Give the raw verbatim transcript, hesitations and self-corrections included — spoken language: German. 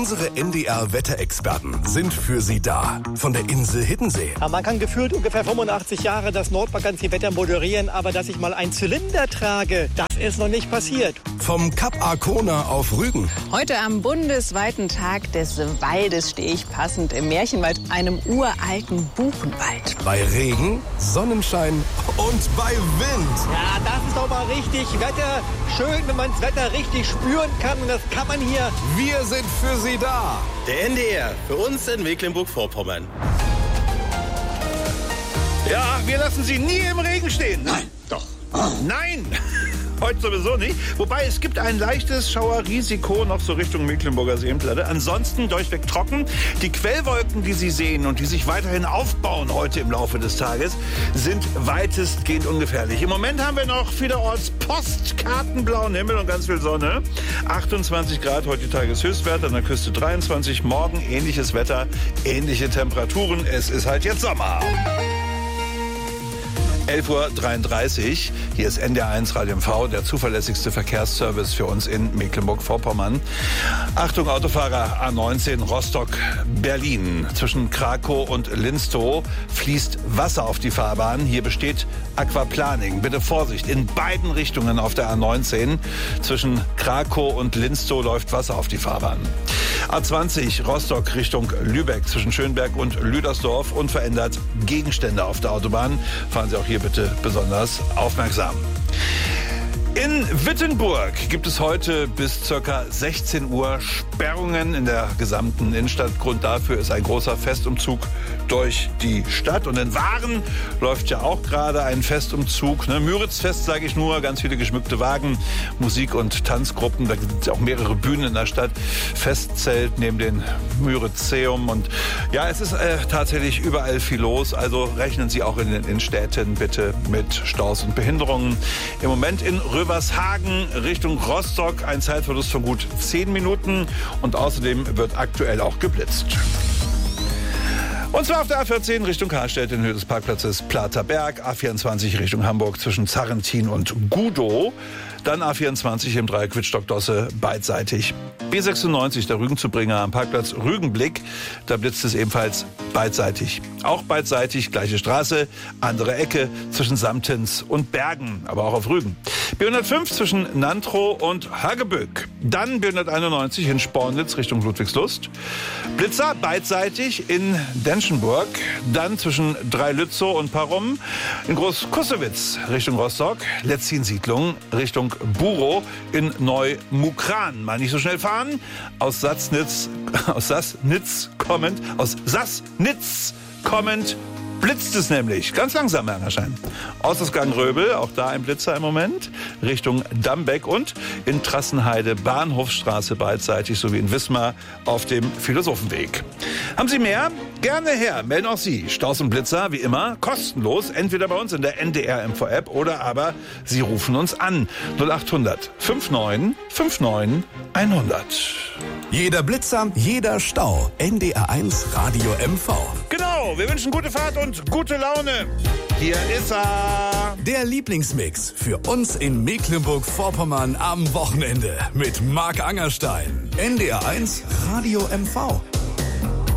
Unsere N D R-Wetterexperten sind für Sie da. Von der Insel Hiddensee. Ja, man kann gefühlt ungefähr fünfundachtzig Jahre das Nordmagazin-Wetter moderieren, aber dass ich mal einen Zylinder trage, das ist noch nicht passiert. Vom Kap Arkona auf Rügen. Heute am bundesweiten Tag des Waldes stehe ich passend im Märchenwald, einem uralten Buchenwald. Bei Regen, Sonnenschein und bei Wind. Ja, das ist doch mal richtig Wetter. Schön, wenn man das Wetter richtig spüren kann. Und das kann man hier. Wir sind für Sie da. Der N D R, für uns in Mecklenburg-Vorpommern. Ja, wir lassen Sie nie im Regen stehen. Nein, doch. Nein! Heute sowieso nicht. Wobei, es gibt ein leichtes Schauerrisiko noch so Richtung Mecklenburger Seenplatte. Ansonsten durchweg trocken. Die Quellwolken, die Sie sehen und die sich weiterhin aufbauen heute im Laufe des Tages, sind weitestgehend ungefährlich. Im Moment haben wir noch vielerorts postkartenblauen Himmel und ganz viel Sonne. achtundzwanzig Grad heute Tageshöchstwert, an der Küste dreiundzwanzig. Morgen ähnliches Wetter, ähnliche Temperaturen. Es ist halt jetzt Sommer. elf Uhr dreiunddreißig, hier ist N D R eins Radio M V, der zuverlässigste Verkehrsservice für uns in Mecklenburg-Vorpommern. Achtung Autofahrer, A neunzehn Rostock-Berlin. Zwischen Krakow und Linstow fließt Wasser auf die Fahrbahn. Hier besteht Aquaplaning. Bitte Vorsicht, in beiden Richtungen auf der A neunzehn. Zwischen Krakow und Linstow läuft Wasser auf die Fahrbahn. A zwanzig Rostock Richtung Lübeck, zwischen Schönberg und Lüdersdorf. Unverändert Gegenstände auf der Autobahn. Fahren Sie auch hier bitte besonders aufmerksam. In Wittenburg gibt es heute bis ca. sechzehn Uhr Sperrungen in der gesamten Innenstadt. Grund dafür ist ein großer Festumzug durch die Stadt. Und in Waren läuft ja auch gerade ein Festumzug. Ne? Müritzfest, sage ich nur, ganz viele geschmückte Wagen, Musik- und Tanzgruppen. Da gibt es auch mehrere Bühnen in der Stadt. Festzelt neben dem Müritzeum. Und ja, es ist äh, tatsächlich überall viel los. Also rechnen Sie auch in den Innenstädten bitte mit Staus und Behinderungen. Im Moment in Rövershagen Richtung Rostock ein Zeitverlust von gut zehn Minuten. Und außerdem wird aktuell auch geblitzt. Und zwar auf der A vierzehn Richtung Karlstedt in Höhe des Parkplatzes Platerberg, A vierundzwanzig Richtung Hamburg zwischen Zarrentin und Gudow, dann A vierundzwanzig im Dreieck Wittstock-Dosse beidseitig. B sechsundneunzig, der Rügenzubringer am Parkplatz Rügenblick, da blitzt es ebenfalls beidseitig. Auch beidseitig, gleiche Straße, andere Ecke zwischen Samtens und Bergen, aber auch auf Rügen. B hundertfünf zwischen Nantrow und Hageböck. Dann B hunderteinundneunzig in Spornitz Richtung Ludwigslust. Blitzer beidseitig in Denschenburg. Dann zwischen Dreilützow und Parum. In Großkussewitz Richtung Rostock. Letzin-Siedlung Richtung Burow. In Neumukran. Mal nicht so schnell fahren. Aus Sassnitz, aus Sassnitz kommend, aus Sassnitz kommend, blitzt es nämlich. Ganz langsam, Herr Angerschein. Ausgangsgang Röbel, auch da ein Blitzer im Moment, Richtung Dambeck und in Trassenheide Bahnhofstraße beidseitig sowie in Wismar auf dem Philosophenweg. Haben Sie mehr? Gerne her. Melden auch Sie. Staus und Blitzer, wie immer, kostenlos. Entweder bei uns in der N D R M V-App oder aber Sie rufen uns an. null achthundert neunundfünfzig neunundfünfzig hundert. Jeder Blitzer, jeder Stau. N D R eins Radio M V. Genau, wir wünschen gute Fahrt und gute Laune. Hier ist er. Der Lieblingsmix für uns in Mecklenburg-Vorpommern am Wochenende mit Marc Angerstein. N D R eins Radio M V.